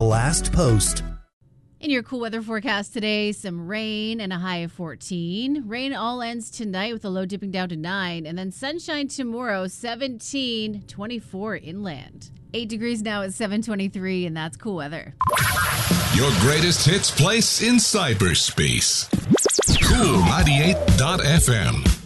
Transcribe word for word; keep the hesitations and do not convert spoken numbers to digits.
last post. In your cool weather forecast today, some rain and a high of fourteen. Rain all ends tonight with a low dipping down to nine. And then sunshine tomorrow, seventeen, twenty-four inland. eight degrees now at seven twenty-three, and that's cool weather. Your greatest hits place in cyberspace. Cool ninety-eight dot f m.